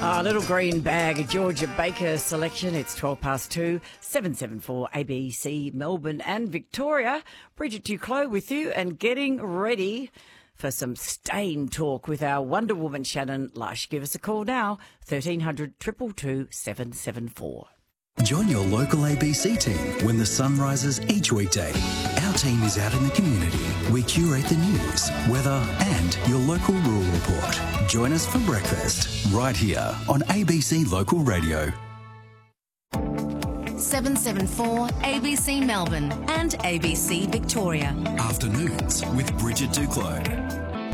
A little green bag, a Georgia Baker selection. It's 2:12, 774 ABC, Melbourne and Victoria. Bridget Duclos with you and getting ready for some stain talk with our Wonder Woman Shannon Lush. Give us a call now, 1300 222 774. Join your local ABC team when the sun rises each weekday. Our team is out in the community. We curate the news, weather and your local rural report. Join us for breakfast right here on ABC Local Radio. 774 ABC Melbourne and ABC Victoria. Afternoons with Bridget Duclos.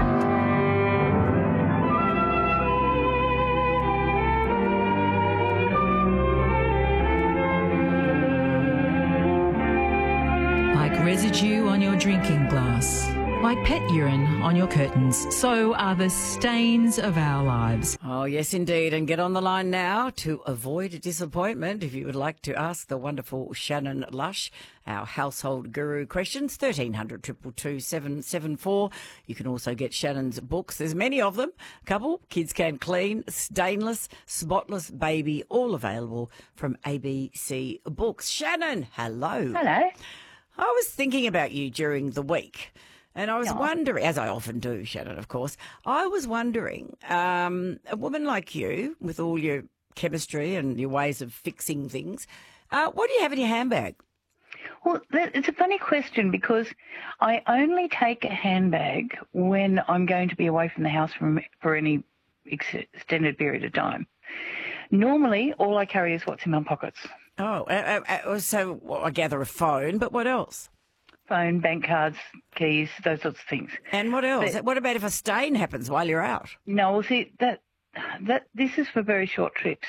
Like residue on your drinking glass, like pet urine on your curtains, so are the stains of our lives. Oh, yes, indeed. And get on the line now to avoid disappointment if you would like to ask the wonderful Shannon Lush our household guru questions, 1300 222 774. You can also get Shannon's books. There's many of them. A couple, Kids Can Clean, Stainless, Spotless Baby, all available from ABC Books. Shannon, hello. Hello. I was thinking about you during the week, and I was wondering, as I often do, Shannon, of course, I was wondering, a woman like you, with all your chemistry and your ways of fixing things, what do you have in your handbag? Well, it's a funny question because I only take a handbag when I'm going to be away from the house for any extended period of time. Normally, all I carry is what's in my pockets. Oh, so I gather a phone, but what else? Phone, bank cards, keys, those sorts of things. And what else? But, what about if a stain happens while you're out? No, well, see, that this is for very short trips.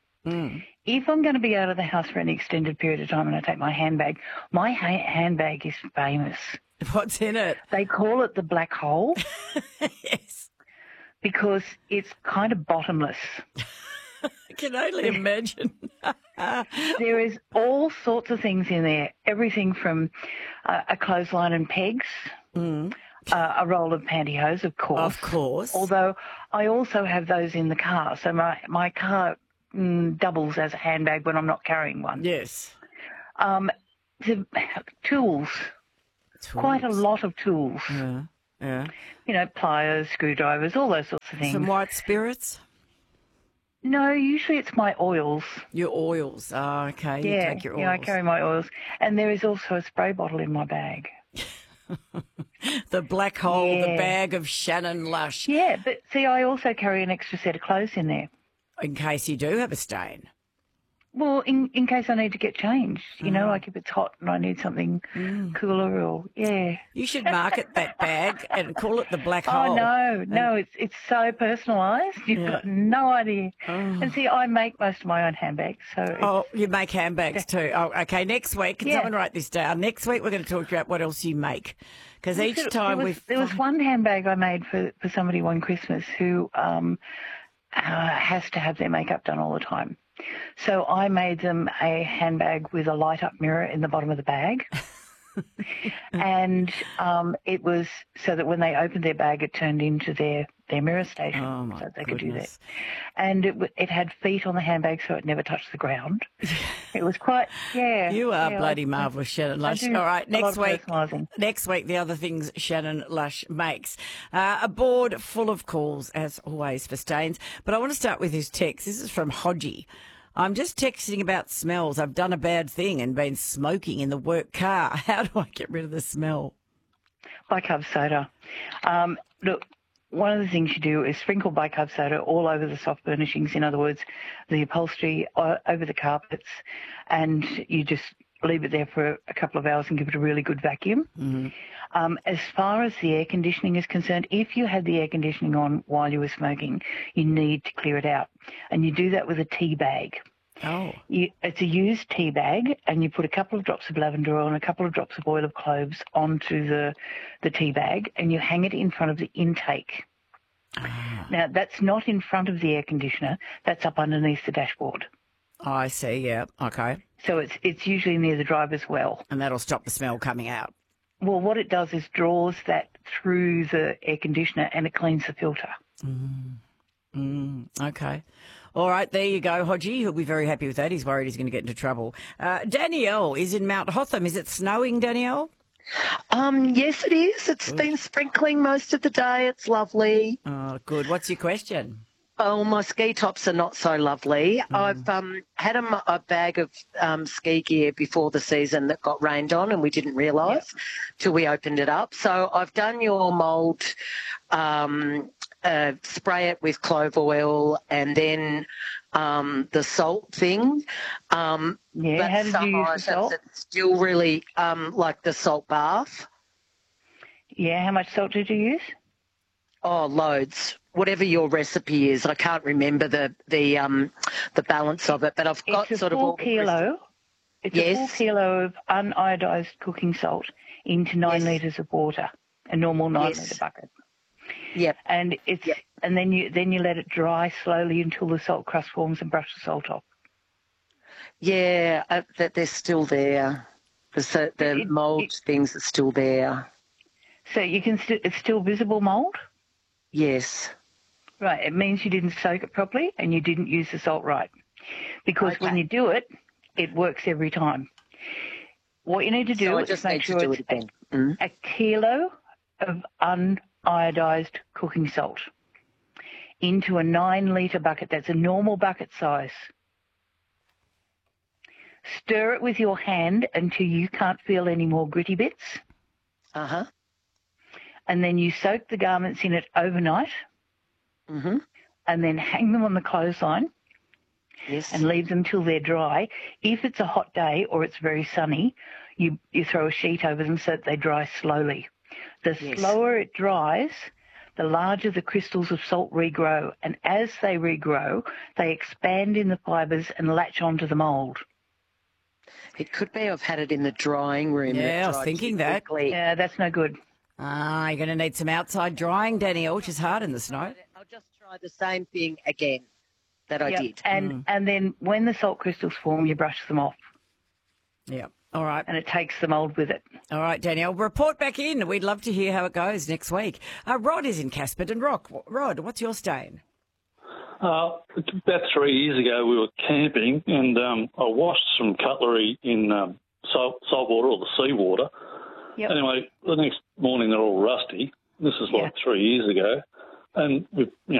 If I'm going to be out of the house for an extended period of time and I take my handbag is famous. What's in it? They call it the black hole. Yes. Because it's kind of bottomless. I can only imagine. There is all sorts of things in there, everything from a clothesline and pegs, a roll of pantyhose, of course. Of course. Although I also have those in the car, so my car doubles as a handbag when I'm not carrying one. Yes. The tools, quite a lot of tools. Yeah. You know, pliers, screwdrivers, all those sorts of things. Some white spirits? No, usually it's my oils. Your oils. Oh, okay. Yeah, you take your oils. I carry my oils. And there is also a spray bottle in my bag. The black hole, the bag of Shannon Lush. Yeah, but see, I also carry an extra set of clothes in there. In case you do have a stain. Well, in case I need to get changed, you know, like if it's hot and I need something cooler or, You should market that bag and call it the black hole. Oh, no, it's so personalised. You've got no idea. And see, I make most of my own handbags. So you make handbags too. Oh, okay. Next week, can someone write this down? Next week we're going to talk about what else you make. Because each time there was one handbag I made for somebody one Christmas who has to have their makeup done all the time. So I made them a handbag with a light-up mirror in the bottom of the bag. And it was so that when they opened their bag, it turned into their mirror station. Oh, my so they goodness. could do that. And it had feet on the handbag so it never touched the ground. It was quite, You are bloody marvellous, Shannon Lush. All right, next week, the other things Shannon Lush makes. A board full of calls, as always, for stains. But I want to start with his text. This is from Hodgie. I'm just texting about smells. I've done a bad thing and been smoking in the work car. How do I get rid of the smell? Bicarb soda. Look, one of the things you do is sprinkle bicarb soda all over the soft furnishings, in other words, the upholstery, over the carpets, and you just leave it there for a couple of hours and give it a really good vacuum. As far as the air conditioning is concerned, if you had the air conditioning on while you were smoking, you need to clear it out. And you do that with a tea bag. Oh. It's a used tea bag, and you put a couple of drops of lavender oil and a couple of drops of oil of cloves onto the tea bag, and you hang it in front of the intake. Now, that's not in front of the air conditioner. That's up underneath the dashboard. Oh, I see, yeah. Okay. So it's usually near the driver's well. And that'll stop the smell coming out. Well, what it does is draws that through the air conditioner and it cleans the filter. Okay. All right, there you go, Hodgie. He'll be very happy with that. He's worried he's going to get into trouble. Danielle is in Mount Hotham. Is it snowing, Danielle? Yes, it is. It's been sprinkling most of the day. It's lovely. Oh, good. What's your question? Oh, my ski tops are not so lovely. I've had a bag of ski gear before the season that got rained on, and we didn't realise till we opened it up. So I've done your mould, spray it with clove oil, and then the salt thing. How did you use the salt? It's still really like the salt bath. Yeah, how much salt did you use? Oh, loads. Whatever your recipe is, I can't remember the balance of it, but I've got It's sort a of full all kilo. It's a full kilo of uniodized cooking salt into 9 litres of water, a normal 9-litre bucket. Yep. And and then you let it dry slowly until the salt crust forms and brush the salt off. Yeah, that they're still there. The mould things are still there. So you can it's still visible mould? Yes. Right, it means you didn't soak it properly and you didn't use the salt right. Because when you do it, it works every time. What you need to do is make sure it's a kilo of uniodized cooking salt into a 9-litre bucket. That's a normal bucket size. Stir it with your hand until you can't feel any more gritty bits. Uh-huh. And then you soak the garments in it overnight. Mm-hmm. And then hang them on the clothesline. Yes. And leave them till they're dry. If it's a hot day or it's very sunny, you throw a sheet over them so that they dry slowly. The slower it dries, the larger the crystals of salt regrow. And as they regrow, they expand in the fibres and latch onto the mould. It could be I've had it in the drying room. Yeah, I was thinking that. Quickly. Yeah, that's no good. You're going to need some outside drying, Danielle, which is hard in the snow. I'll just try the same thing again that I did. And then when the salt crystals form, you brush them off. Yeah. All right. And it takes the mould with it. All right, Danielle, report back in. We'd love to hear how it goes next week. Rod is in Casperton Rock. Rod, what's your stain? About 3 years ago, we were camping, and I washed some cutlery in salt water or the seawater. Yep. Anyway, the next morning they're all rusty. This is like 3 years ago, and we